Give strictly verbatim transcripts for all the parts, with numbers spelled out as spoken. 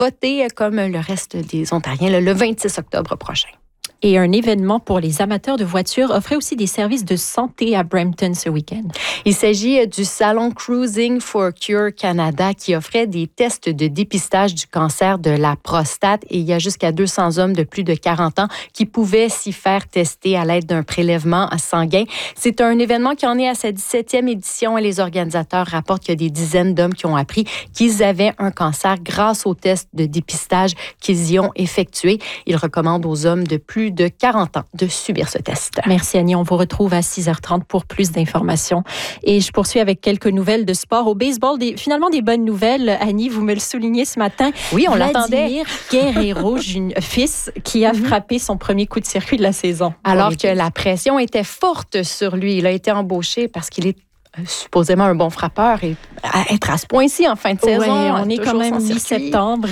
voter comme le reste des Ontariens le, le vingt-six octobre prochain. Et un événement pour les amateurs de voitures offrait aussi des services de santé à Brampton ce week-end. Il s'agit du salon Cruising for Cure Canada qui offrait des tests de dépistage du cancer de la prostate. Et il y a jusqu'à deux cents hommes de plus de quarante ans qui pouvaient s'y faire tester à l'aide d'un prélèvement sanguin. C'est un événement qui en est à sa dix-septième édition et les organisateurs rapportent qu'il y a des dizaines d'hommes qui ont appris qu'ils avaient un cancer grâce aux tests de dépistage qu'ils y ont effectués. Ils recommandent aux hommes de plus de quarante ans de subir ce test. Merci Annie, on vous retrouve à six heures trente pour plus d'informations. Et je poursuis avec quelques nouvelles de sport. Au baseball, des, finalement des bonnes nouvelles. Annie, vous me le soulignez ce matin. Oui, on Vladimir l'attendait. Guerrero, fils, qui a frappé son premier coup de circuit de la saison. Alors que la pression était forte sur lui. Il a été embauché parce qu'il est supposément un bon frappeur et à être à ce point-ci en fin de saison. Ouais, on est quand même mi-septembre.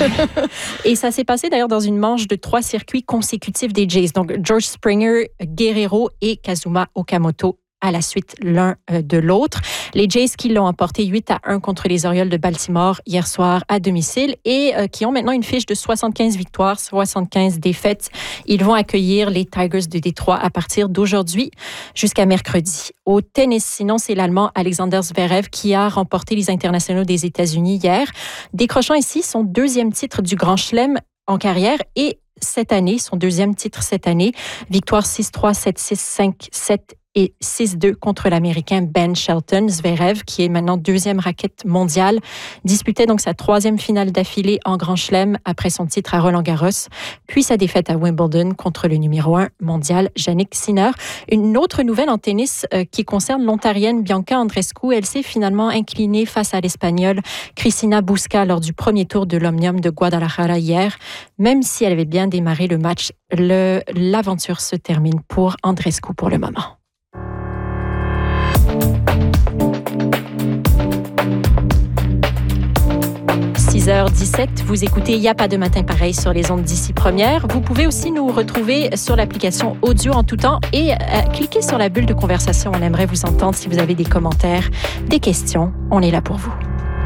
Et ça s'est passé d'ailleurs dans une manche de trois circuits consécutifs des Jays. Donc George Springer, Guerrero et Kazuma Okamoto à la suite l'un de l'autre. Les Jays qui l'ont emporté huit à un contre les Orioles de Baltimore hier soir à domicile et euh, qui ont maintenant une fiche de soixante-quinze victoires, soixante-quinze défaites. Ils vont accueillir les Tigers de Détroit à partir d'aujourd'hui jusqu'à mercredi. Au tennis, sinon, c'est l'Allemand Alexander Zverev qui a remporté les internationaux des États-Unis hier, décrochant ici son deuxième titre du Grand Chelem en carrière et cette année, son deuxième titre cette année, victoire six trois, sept six, cinq sept et six deux contre l'Américain Ben Shelton. Zverev, qui est maintenant deuxième raquette mondiale, disputait donc sa troisième finale d'affilée en Grand Chelem après son titre à Roland-Garros, puis sa défaite à Wimbledon contre le numéro un mondial, Jannik Sinner. Une autre nouvelle en tennis euh, qui concerne l'Ontarienne Bianca Andreescu. Elle s'est finalement inclinée face à l'Espagnole Cristina Busca lors du premier tour de l'Omnium de Guadalajara hier. Même si elle avait bien démarré le match, le, l'aventure se termine pour Andreescu pour le moment. six heures dix-sept, vous écoutez Il n'y a pas de matin pareil sur les ondes d'ici première. Vous pouvez aussi nous retrouver sur l'application audio en tout temps et euh, cliquez sur la bulle de conversation. On aimerait vous entendre si vous avez des commentaires, des questions. On est là pour vous.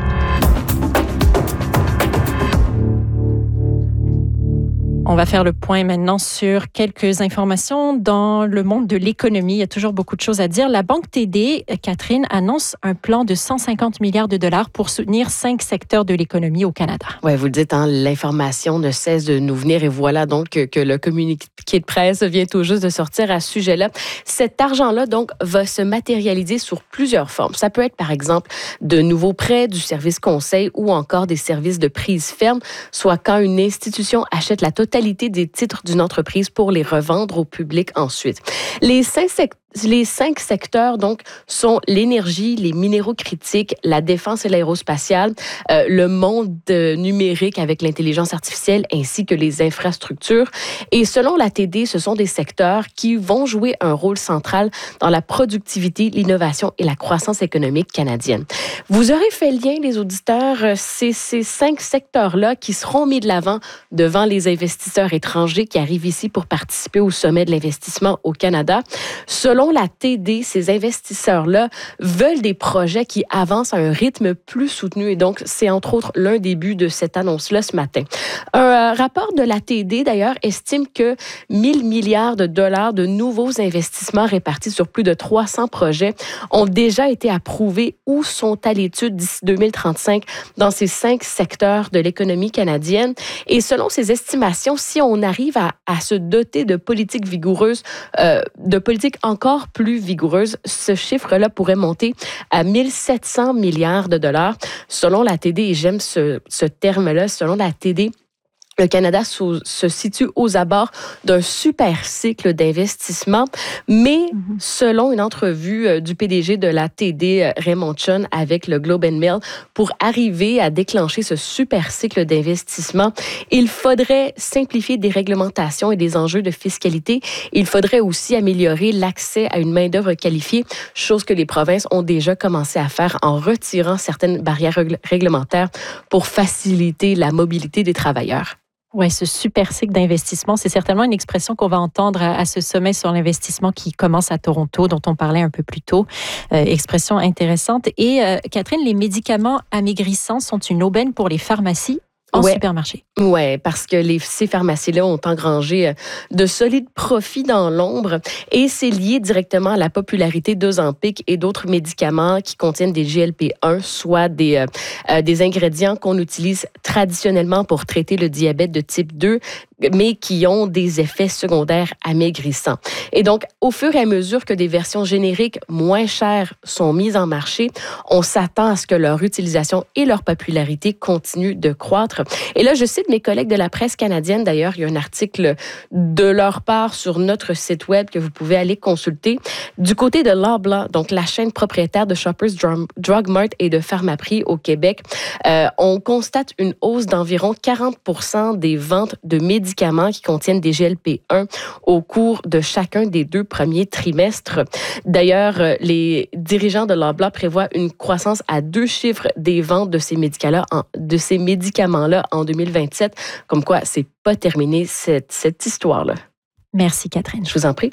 On va faire le point maintenant sur quelques informations dans le monde de l'économie. Il y a toujours beaucoup de choses à dire. La Banque T D, Catherine, annonce un plan de cent cinquante milliards de dollars pour soutenir cinq secteurs de l'économie au Canada. Oui, vous le dites, hein, l'information ne cesse de nous venir et voilà donc que, que le communiqué de presse vient tout juste de sortir à ce sujet-là. Cet argent-là, donc, va se matérialiser sur plusieurs formes. Ça peut être, par exemple, de nouveaux prêts, du service conseil ou encore des services de prise ferme, soit quand une institution achète la totalité des titres d'une entreprise pour les revendre au public ensuite. Les cinq secteurs Les cinq secteurs, donc, sont l'énergie, les minéraux critiques, la défense et l'aérospatiale, euh, le monde numérique avec l'intelligence artificielle ainsi que les infrastructures. Et selon la T D, ce sont des secteurs qui vont jouer un rôle central dans la productivité, l'innovation et la croissance économique canadienne. Vous aurez fait le lien, les auditeurs, c'est ces cinq secteurs-là qui seront mis de l'avant devant les investisseurs étrangers qui arrivent ici pour participer au sommet de l'investissement au Canada. Selon la T D, ces investisseurs-là veulent des projets qui avancent à un rythme plus soutenu et donc c'est entre autres l'un des buts de cette annonce-là ce matin. Un rapport de la T D d'ailleurs estime que mille milliards de dollars de nouveaux investissements répartis sur plus de trois cents projets ont déjà été approuvés ou sont à l'étude d'ici deux mille trente-cinq dans ces cinq secteurs de l'économie canadienne. Et selon ces estimations, si on arrive à, à se doter de politiques vigoureuses, euh, de politiques encore plus vigoureuse, ce chiffre-là pourrait monter à mille sept cents milliards de dollars. Selon la T D, et j'aime ce, ce terme-là, selon la T D, le Canada sous, se situe aux abords d'un super cycle d'investissement, mais mm-hmm. selon une entrevue du P D G de la T D, Raymond Chun, avec le Globe and Mail, pour arriver à déclencher ce super cycle d'investissement, il faudrait simplifier des réglementations et des enjeux de fiscalité. Il faudrait aussi améliorer l'accès à une main-d'œuvre qualifiée, chose que les provinces ont déjà commencé à faire en retirant certaines barrières réglementaires pour faciliter la mobilité des travailleurs. Oui, ce super cycle d'investissement, c'est certainement une expression qu'on va entendre à, à ce sommet sur l'investissement qui commence à Toronto, dont on parlait un peu plus tôt. Euh, expression intéressante. Et euh, Catherine, les médicaments amaigrissants sont une aubaine pour les pharmacies. en ouais. supermarché. Oui, parce que les, ces pharmacies-là ont engrangé de solides profits dans l'ombre et c'est lié directement à la popularité d'Ozempic et d'autres médicaments qui contiennent des G L P un, soit des, euh, des ingrédients qu'on utilise traditionnellement pour traiter le diabète de type deux, mais qui ont des effets secondaires amaigrissants. Et donc, au fur et à mesure que des versions génériques moins chères sont mises en marché, on s'attend à ce que leur utilisation et leur popularité continuent de croître. Et là, je cite mes collègues de la presse canadienne. D'ailleurs, il y a un article de leur part sur notre site web que vous pouvez aller consulter. Du côté de Loblaw, donc la chaîne propriétaire de Shoppers Drug Mart et de Pharmaprix au Québec, euh, on constate une hausse d'environ quarante pour cent des ventes de médicaments qui contiennent des G L P un au cours de chacun des deux premiers trimestres. D'ailleurs, les dirigeants de Loblaw prévoient une croissance à deux chiffres des ventes de ces médicaments-là en, de ces médicaments-là en deux mille vingt-sept. Comme quoi, c'est pas terminé cette, cette histoire-là. Merci, Catherine. Je vous en prie.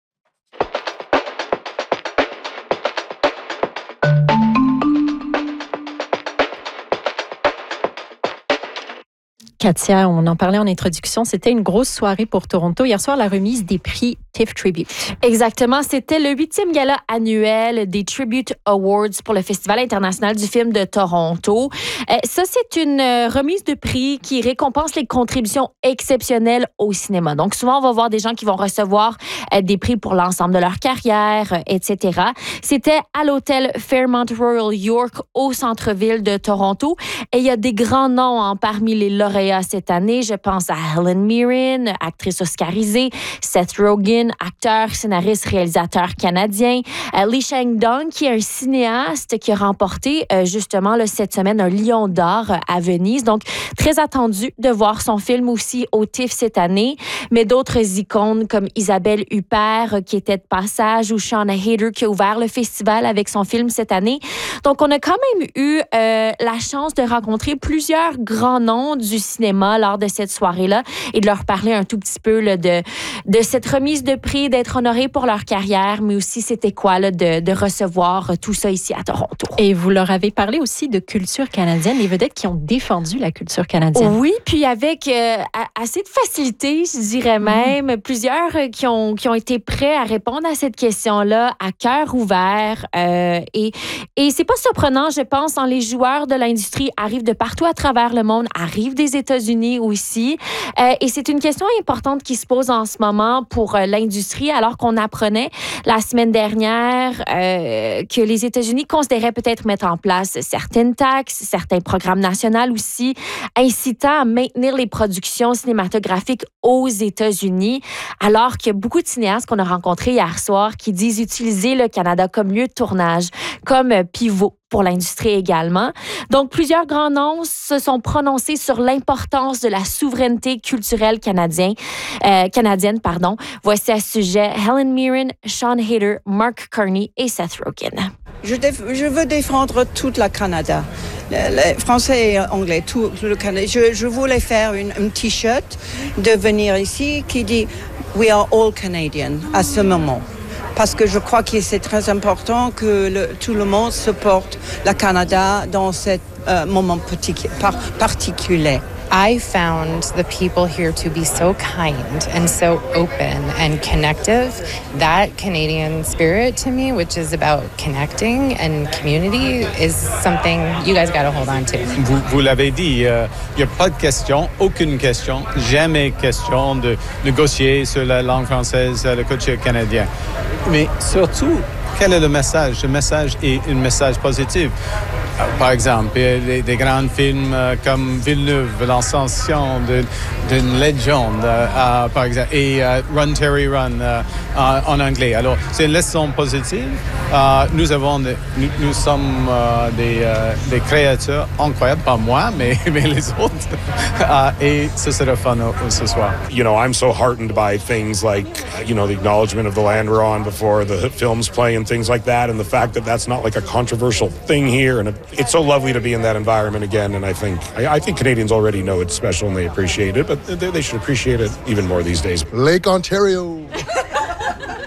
Katia, on en parlait en introduction, c'était une grosse soirée pour Toronto. Hier soir, la remise des prix TIFF Tribute. Exactement, c'était le huitième gala annuel des Tribute Awards pour le Festival international du film de Toronto. Euh, ça, c'est une remise de prix qui récompense les contributions exceptionnelles au cinéma. Donc, souvent, on va voir des gens qui vont recevoir euh, des prix pour l'ensemble de leur carrière, euh, et cetera. C'était à l'hôtel Fairmont Royal York au centre-ville de Toronto. Et il y a des grands noms hein, parmi les lauréats cette année. Je pense à Helen Mirren, actrice oscarisée, Seth Rogen, acteur, scénariste, réalisateur canadien, euh, Lee Chang-dong, qui est un cinéaste qui a remporté euh, justement là, cette semaine un Lion d'or euh, à Venise. Donc, très attendu de voir son film aussi au TIFF cette année. Mais d'autres icônes comme Isabelle Huppert, euh, qui était de passage, ou Shauna Hayter, qui a ouvert le festival avec son film cette année. Donc, on a quand même eu euh, la chance de rencontrer plusieurs grands noms du cinéma lors de cette soirée-là et de leur parler un tout petit peu là, de, de cette remise de prix, d'être honorés pour leur carrière, mais aussi c'était quoi là, de, de recevoir tout ça ici à Toronto. Et vous leur avez parlé aussi de culture canadienne, les vedettes qui ont défendu la culture canadienne. Oui, puis avec euh, assez de facilité, je dirais même, mmh. plusieurs qui ont, qui ont été prêts à répondre à cette question-là à cœur ouvert. Euh, et, et c'est pas surprenant, je pense, hein, les joueurs de l'industrie arrivent de partout à travers le monde, arrivent des États-Unis aussi. Euh, et c'est une question importante qui se pose en ce moment pour euh, l'industrie, alors qu'on apprenait la semaine dernière euh, que les États-Unis considéraient peut-être mettre en place certaines taxes, certains programmes nationaux aussi, incitant à maintenir les productions cinématographiques aux États-Unis, alors qu'il y a beaucoup de cinéastes qu'on a rencontrés hier soir qui disent utiliser le Canada comme lieu de tournage, comme pivot pour l'industrie également. Donc, plusieurs grands noms se sont prononcés sur l'importance de la souveraineté culturelle canadienne. Euh, canadienne pardon. Voici à ce sujet Helen Mirren, Shauna Hayter, Mark Carney et Seth Rogen. Je, déf- je veux défendre tout le Canada, le, le français et anglais, tout, tout le Canada. Je, je voulais faire une, un t-shirt de venir ici qui dit « We are all Canadian » à ce moment. Parce que je crois que c'est très important que le, tout le monde supporte le Canada dans ce euh, moment partic- par- particulier. I found the people here to be so kind and so open and connective. That Canadian spirit to me, which is about connecting and community, is something you guys got to hold on to. Vous, vous l'avez dit, il euh, n'y a pas de question, aucune question, jamais question de négocier sur la langue française, la culture canadienne. Mais surtout, quel est le message? Le message est un message positif. Par exemple, des, des grands films comme Villeneuve, l'ascension d'une légende, euh, par exemple, et euh, Run Terry Run euh, en anglais. Alors, c'est une leçon positive. Euh, nous avons, de, nous, nous sommes euh, des, euh, des créateurs incroyables, pas moi, mais, mais les autres. euh, et ce sera fun ce soir. You know, I'm so heartened by things like, you know, the acknowledgement of the land we're on before the films play and things like that, and the fact that that's not like a controversial thing here, and it's so lovely to be in that environment again. And I think I, I think Canadians already know it's special and they appreciate it, but they, they should appreciate it even more these days. Lake Ontario.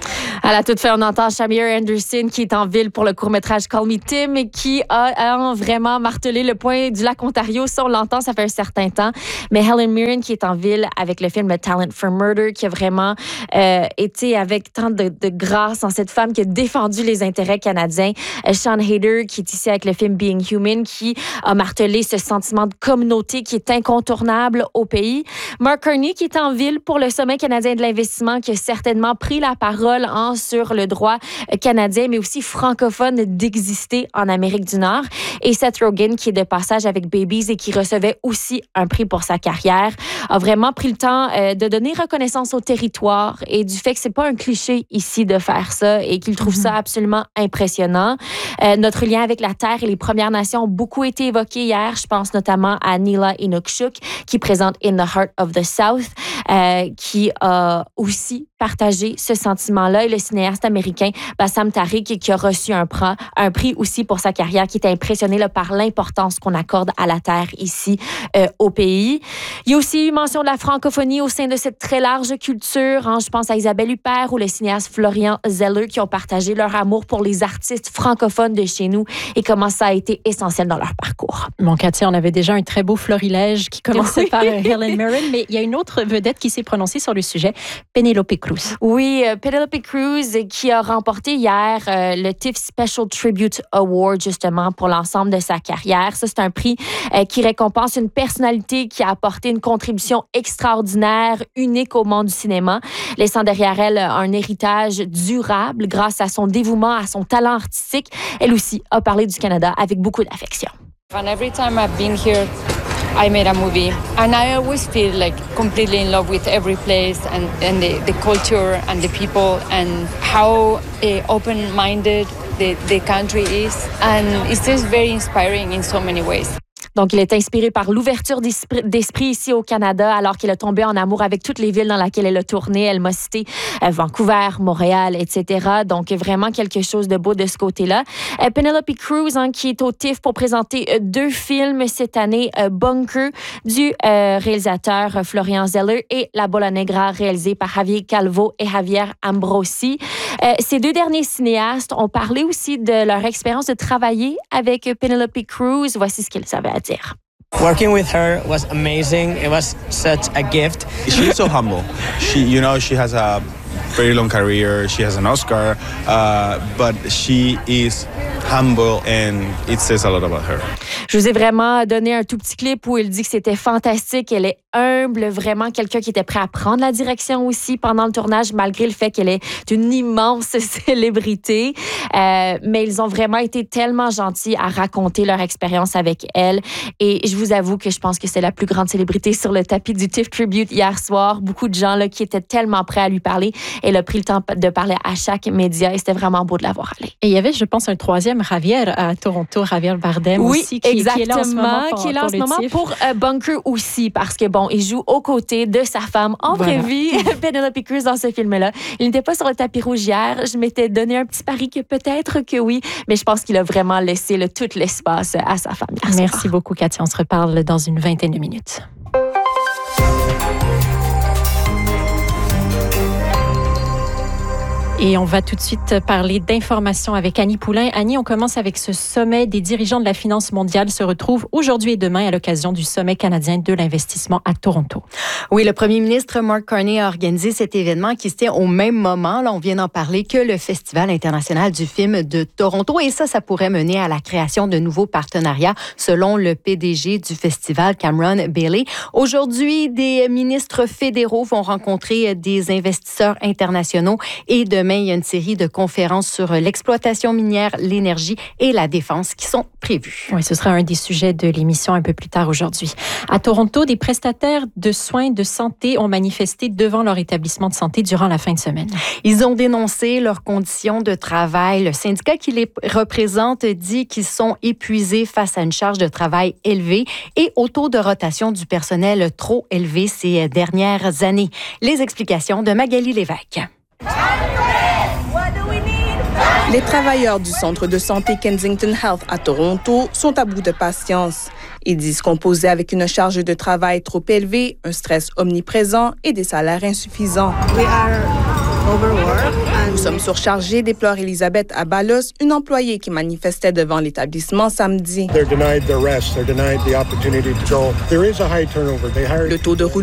À la toute fin, on entend Shamir Anderson qui est en ville pour le court-métrage Call Me Tim et qui a, a vraiment martelé le point du lac Ontario. Ça, on l'entend, ça fait un certain temps. Mais Helen Mirren qui est en ville avec le film Talent for Murder, qui a vraiment euh, été avec tant de, de grâce en cette femme qui a défendu les intérêts canadiens. Euh, Sean Hayder qui est ici avec le film Being Human, qui a martelé ce sentiment de communauté qui est incontournable au pays. Mark Carney qui est en ville pour le Sommet canadien de l'investissement, qui a certainement pris la parole en, sur le droit canadien, mais aussi francophone d'exister en Amérique du Nord. Et Seth Rogen qui est de passage avec Babies et qui recevait aussi un prix pour sa carrière, a vraiment pris le temps euh, de donner reconnaissance au territoire et du fait que c'est pas un cliché ici de faire ça et qu'il trouve ça absolument impressionnant. Euh, notre lien avec la Terre et les Premières Nations ont beaucoup été évoqués hier. Je pense notamment à Nila Inukshuk qui présente In the Heart of the South, euh, qui a aussi partagé ce sentiment-là, et le cinéaste américain Bassam Tariq qui a reçu un prix, un prix aussi pour sa carrière, qui était impressionné là, par l'importance qu'on accorde à la Terre ici euh, au pays. Il y a aussi eu mention de la francophonie au sein de cette très large culture. Hein. Je pense à Isabelle Huppert ou le cinéaste Florian Zeller qui ont partagé leur amour pour les artistes francophones de chez nous et comment ça a été essentiel dans leur parcours. Mon Katia, on avait déjà un très beau florilège qui commençait oui. par Helen Mirren, mais il y a une autre vedette qui s'est prononcée sur le sujet, Penelope Cruz. Oui, euh, Penelope Cruz qui a remporté hier euh, le T I F F Special Tribute Award justement pour l'ensemble de sa carrière. Ça, c'est un prix euh, qui récompense une personnalité qui a apporté une contribution extraordinaire, unique au monde du cinéma, laissant derrière elle un héritage durable grâce à son dévouement, à son talent artistique. Elle aussi a parlé du Canada avec beaucoup d'affection. And every time I've been here, I made a movie, and I always feel like completely in love with every place and, and the, the culture and the people and how uh, open-minded the, the country is. And it's just very inspiring in so many ways. Donc, il est inspiré par l'ouverture d'esprit, d'esprit ici au Canada, alors qu'il a tombé en amour avec toutes les villes dans lesquelles elle a tourné. Elle m'a cité euh, Vancouver, Montréal, et cetera. Donc, vraiment quelque chose de beau de ce côté-là. Euh, Penelope Cruz, hein, qui est au T I F F pour présenter euh, deux films cette année, euh, Bunker, du euh, réalisateur euh, Florian Zeller, et La Bola Negra, réalisé par Javier Calvo et Javier Ambrosi. Euh, ces deux derniers cinéastes ont parlé aussi de leur expérience de travailler avec Penelope Cruz. Voici ce qu'ils avaient à dire. Working with her was amazing. It was such a gift. She's so humble. She, you know, she has a very long career. She has an Oscar, uh, but she is humble and it says a lot about her. Je vous ai vraiment donné un tout petit clip où elle dit que c'était fantastique. Elle est humble, vraiment quelqu'un qui était prêt à prendre la direction aussi pendant le tournage, malgré le fait qu'elle est une immense célébrité. Euh, mais ils ont vraiment été tellement gentils à raconter leur expérience avec elle. Et je vous avoue que je pense que c'est la plus grande célébrité sur le tapis du T I F F Tribute hier soir. Beaucoup de gens là, qui étaient tellement prêts à lui parler. Elle a pris le temps de parler à chaque média et c'était vraiment beau de la voir aller. Et il y avait, je pense, un troisième Javier à Toronto, Javier Bardem oui, aussi, qui, exactement, qui est là en ce moment pour, qui est là en ce moment pour euh, Bunker aussi, parce que bon, il joue aux côtés de sa femme en voilà. vraie vie, Penelope Cruz, dans ce film-là. Il n'était pas sur le tapis rouge hier. Je m'étais donné un petit pari que peut-être que oui, mais je pense qu'il a vraiment laissé le, tout l'espace à sa femme. Merci soir. beaucoup, Katia. On se reparle dans une vingtaine de minutes. Et on va tout de suite parler d'information avec Annie Poulain. Annie, on commence avec ce sommet des dirigeants de la finance mondiale se retrouve aujourd'hui et demain à l'occasion du sommet canadien de l'investissement à Toronto. Oui, le premier ministre Mark Carney a organisé cet événement qui se tient au même moment, là on vient d'en parler, que le Festival international du film de Toronto. Et ça, ça pourrait mener à la création de nouveaux partenariats, selon le P D G du festival, Cameron Bailey. Aujourd'hui, des ministres fédéraux vont rencontrer des investisseurs internationaux et demain, il y a une série de conférences sur l'exploitation minière, l'énergie et la défense qui sont prévues. Oui, ce sera un des sujets de l'émission un peu plus tard aujourd'hui. À Toronto, des prestataires de soins de santé ont manifesté devant leur établissement de santé durant la fin de semaine. Ils ont dénoncé leurs conditions de travail. Le syndicat qui les représente dit qu'ils sont épuisés face à une charge de travail élevée et au taux de rotation du personnel trop élevé ces dernières années. Les explications de Magali Lévesque. Les travailleurs du centre de santé Kensington Health à Toronto sont à bout de patience. Ils disent composer avec une charge de travail trop élevée, un stress omniprésent et des salaires insuffisants. We are Nous sommes surchargés, déplore Elisabeth Abalos, une employée qui manifestait devant l'établissement samedi. Le taux de